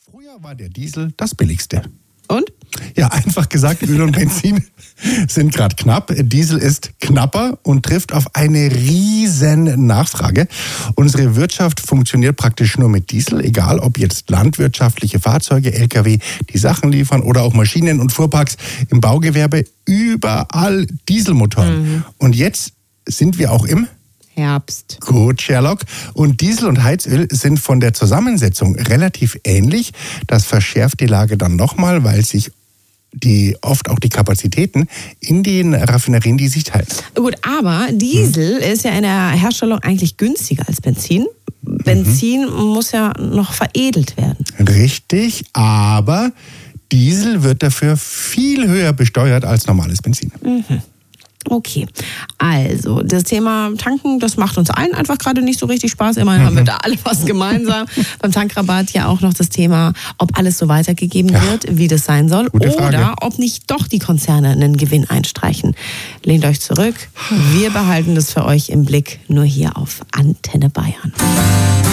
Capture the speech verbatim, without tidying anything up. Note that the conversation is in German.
Früher war der Diesel das billigste. Und? Ja, einfach gesagt, Öl und Benzin sind gerade knapp. Diesel ist knapper und trifft auf eine riesen Nachfrage. Unsere Wirtschaft funktioniert praktisch nur mit Diesel, egal ob jetzt landwirtschaftliche Fahrzeuge, L K W, die Sachen liefern oder auch Maschinen und Fuhrparks im Baugewerbe, überall Dieselmotoren. Mhm. Und jetzt sind wir auch im Herbst. Gut, Sherlock. Und Diesel und Heizöl sind von der Zusammensetzung relativ ähnlich. Das verschärft die Lage dann nochmal, weil sich die oft auch die Kapazitäten in den Raffinerien, die sich teilen. Gut, aber Diesel hm. ist ja in der Herstellung eigentlich günstiger als Benzin. Benzin mhm. muss ja noch veredelt werden. Richtig, aber Diesel wird dafür viel höher besteuert als normales Benzin. Mhm. Okay, also das Thema Tanken, das macht uns allen einfach gerade nicht so richtig Spaß. Immerhin mhm. haben wir da alle was gemeinsam. Beim Tankrabatt ja auch noch das Thema, ob alles so weitergegeben ja. wird, wie das sein soll. Gute Frage. Oder ob nicht doch die Konzerne einen Gewinn einstreichen. Lehnt euch zurück. Wir behalten das für euch im Blick, nur hier auf Antenne Bayern.